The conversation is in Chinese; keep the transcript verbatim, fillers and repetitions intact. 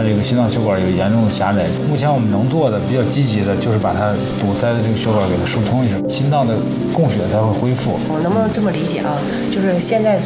这个心脏血管有严重的狭窄。目前我们能做的比较积极的就是把它堵塞的这个血管给它疏通一下，心脏的供血才会恢复。 我能不能这么理解啊？就是现在